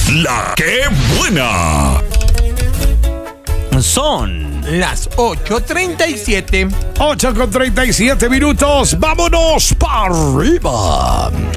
La que buena. Son las 8:37. 8:37 minutos. Vámonos para arriba.